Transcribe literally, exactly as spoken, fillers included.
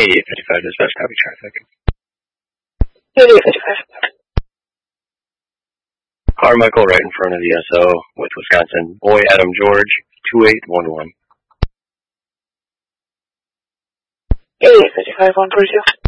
eighty-eight fifty-five dispatch, copy traffic. eighty-eight fifty-five. Carmichael right in front of the S O with Wisconsin. Boy Adam George, two eight one one. eighty-eight fifty-five, one forty-two.